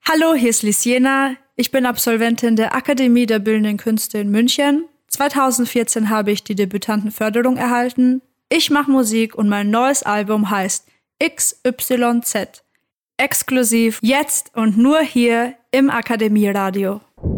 Hallo, hier ist Lisiena. Ich bin Absolventin der Akademie der Bildenden Künste in München. 2014 habe ich die Debütantenförderung erhalten. Ich mache Musik und mein neues Album heißt XYZ. Exklusiv jetzt und nur hier im Akademieradio.